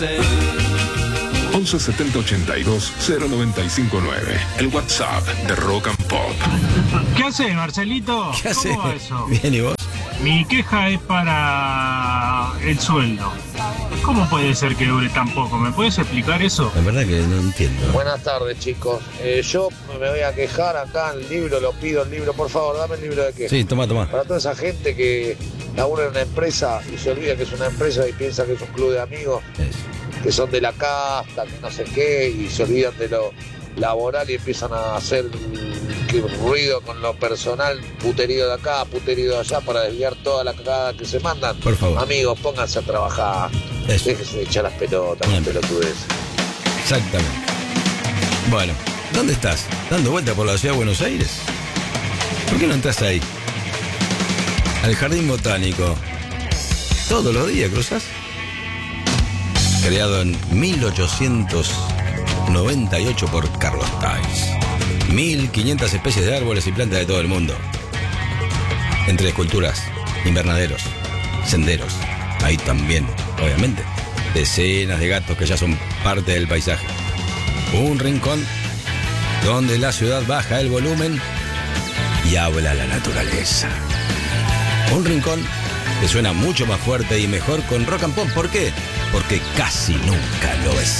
11 70 82 0959. El WhatsApp de Rock and Pop. ¿Qué haces, Marcelito? ¿Qué haces? ¿Cómo va eso? Bien, ¿y vos? Mi queja es para el sueldo. ¿Cómo puede ser que dure tan poco? ¿Me puedes explicar eso? La verdad que no entiendo. Buenas tardes, chicos. Yo me voy a quejar acá en el libro, lo pido el libro, por favor, dame el libro de queja. Sí, toma. Para toda esa gente que labura en una empresa y se olvida que es una empresa y piensa que es un club de amigos, que son de la casta, que no sé qué, y se olvidan de lo laboral y empiezan a hacer ruido con lo personal, puterío de acá, puterío de allá, para desviar toda la cagada que se mandan. Por favor. Amigos, pónganse a trabajar. Eso. Déjense de echar las pelotas, las pelotudes. Exactamente. Bueno, ¿dónde estás? ¿Dando vuelta por la ciudad de Buenos Aires? ¿Por qué no entras ahí? Al Jardín Botánico. ¿Todos los días cruzás? Creado en 1898 por Carlos Tais. 1500 especies de árboles y plantas de todo el mundo. Entre esculturas, invernaderos, senderos. Hay también, obviamente, decenas de gatos que ya son parte del paisaje. Un rincón donde la ciudad baja el volumen y habla la naturaleza. Un rincón que suena mucho más fuerte y mejor con rock and pop. ¿Por qué? Porque casi nunca lo es.